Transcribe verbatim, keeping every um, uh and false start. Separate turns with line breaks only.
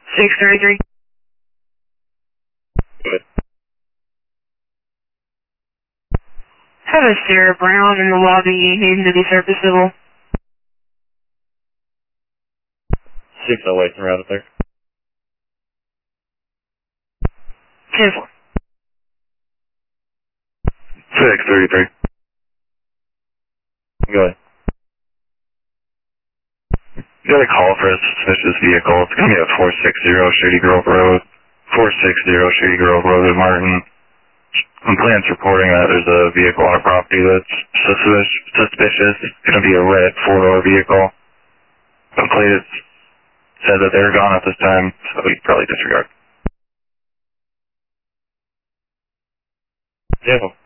six thirty-three.
Good.
Have a Sarah Brown in the lobby needing to be serviceable.
six oh eight, around it there.
ten four.
six thirty-three. Go ahead. You got a call for a suspicious vehicle. It's going to be at four sixty Shady Grove Road. four sixty Shady Grove Road in Martin. Complaints reporting that there's a vehicle on a property that's suspicious. It's going to be a red four-door vehicle. Complainants said that they were gone at this time, so we probably disregard. Yeah.